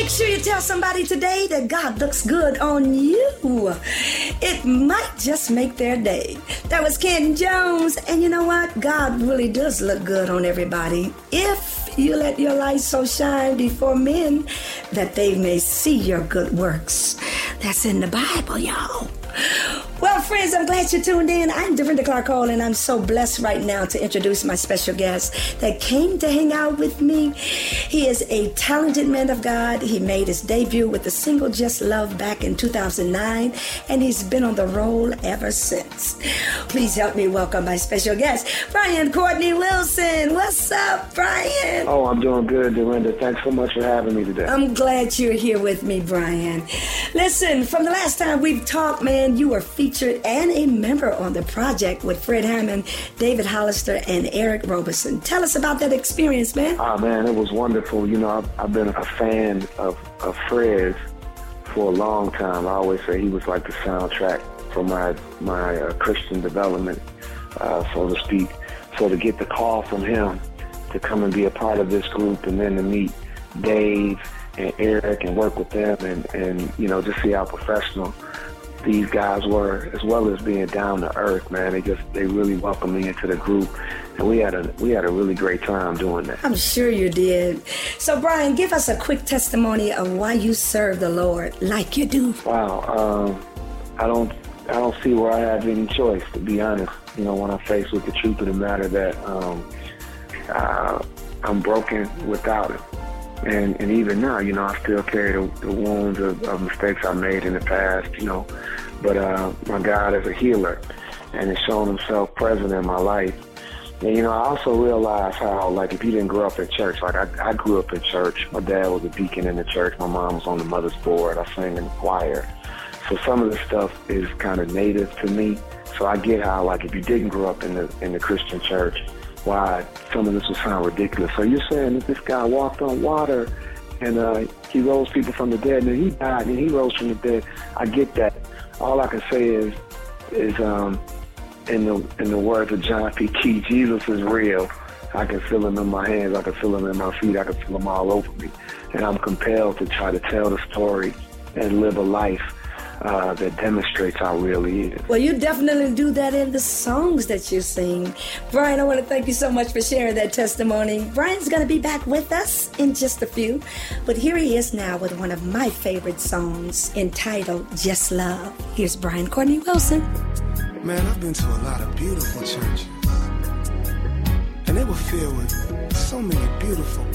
Make sure you tell somebody today that God looks good on you. It might just make their day. That was Ken Jones. And you know what? God really does look good on everybody. If you let your light so shine before men that they may see your good works. That's in the Bible, y'all. Well, friends, I'm glad you tuned in. I'm Dorinda Clark Hall, and I'm so blessed right now to introduce my special guest that came to hang out with me. He is a talented man of God. He made his debut with the single Just Love back in 2009, and he's been on the roll ever since. Please help me welcome my special guest, Brian Courtney Wilson. What's up, Brian? Oh, I'm doing good, Dorinda. Thanks so much for having me today. I'm glad you're here with me, Brian. Listen, from the last time we've talked, man, you were featured and a member on the project with Fred Hammond, David Hollister, and Eric Roberson. Tell us about that experience, man. Oh, man, it was wonderful. You know, I've been a fan of Fred for a long time. I always say he was like the soundtrack for my Christian development, so to speak. So to get the call from him to come and be a part of this group, and then to meet Dave and Eric and work with them, and you know, just see how professional these guys were, as well as being down to earth, man. They really welcomed me into the group, and we had a really great time doing that. I'm sure you did. So, Brian, give us a quick testimony of why you serve the Lord like you do. Wow, I don't see where I have any choice, to be honest. You know, when I'm faced with the truth of the matter that I'm broken without it. And even now, you know, I still carry the wounds of mistakes I made in the past, you know. But my God is a healer, and has shown himself present in my life. And, you know, I also realize how, like, if you didn't grow up in church, like I grew up in church. My dad was a deacon in the church. My mom was on the mother's board. I sang in the choir. So some of this stuff is kind of native to me. So I get how, like, if you didn't grow up in the Christian church, why some of this would sound ridiculous. So you're saying that this guy walked on water and he rose people from the dead, and then he died and he rose from the dead. I get that. All I can say is in the words of John P. Key, Jesus is real. I can feel him in my hands. I can feel him in my feet. I can feel him all over me. And I'm compelled to try to tell the story and live a life that demonstrates how real he is. Well, you definitely do that in the songs that you sing. Brian, I want to thank you so much for sharing that testimony. Brian's going to be back with us in just a few, but here he is now with one of my favorite songs entitled Just Love. Here's Brian Courtney Wilson. Man, I've been to a lot of beautiful churches, and they were filled with so many beautiful